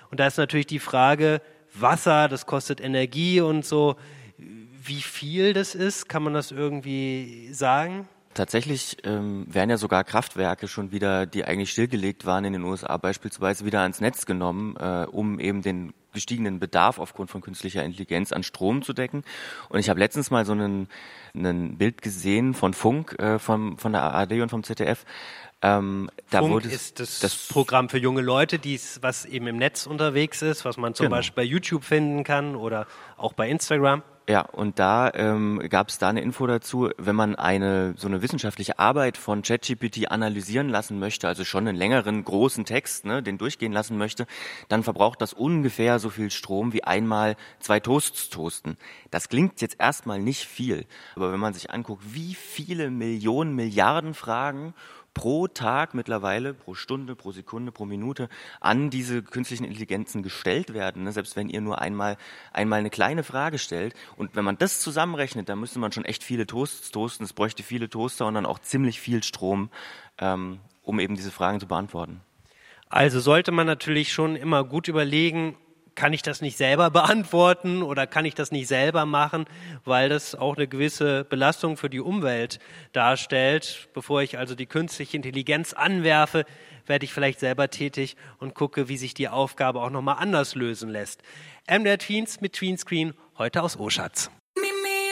Und da ist natürlich die Frage, Wasser, das kostet Energie und so. Wie viel das ist, kann man das irgendwie sagen? Tatsächlich werden ja sogar Kraftwerke schon wieder, die eigentlich stillgelegt waren in den USA, beispielsweise wieder ans Netz genommen, um eben den gestiegenen Bedarf aufgrund von künstlicher Intelligenz an Strom zu decken. Und ich habe letztens mal so ein Bild gesehen von Funk, von der ARD und vom ZDF. Funk ist das Programm für junge Leute, was eben im Netz unterwegs ist, was man zum Beispiel bei YouTube finden kann oder auch bei Instagram. Ja, und da gab es da eine Info dazu, wenn man so eine wissenschaftliche Arbeit von ChatGPT analysieren lassen möchte, also schon einen längeren, großen Text, ne, den durchgehen lassen möchte, dann verbraucht das ungefähr so viel Strom wie einmal 2 Toasts toasten. Das klingt jetzt erstmal nicht viel, aber wenn man sich anguckt, wie viele Millionen, Milliarden Fragen pro Tag mittlerweile, pro Stunde, pro Sekunde, pro Minute an diese künstlichen Intelligenzen gestellt werden, ne? Selbst wenn ihr nur einmal eine kleine Frage stellt. Und wenn man das zusammenrechnet, dann müsste man schon echt viele Toasts toasten. Es bräuchte viele Toaster und dann auch ziemlich viel Strom, um eben diese Fragen zu beantworten. Also sollte man natürlich schon immer gut überlegen, kann ich das nicht selber beantworten oder kann ich das nicht selber machen, weil das auch eine gewisse Belastung für die Umwelt darstellt. Bevor ich also die künstliche Intelligenz anwerfe, werde ich vielleicht selber tätig und gucke, wie sich die Aufgabe auch nochmal anders lösen lässt. MDR Tweens mit Tweenscreen, heute aus Oschatz.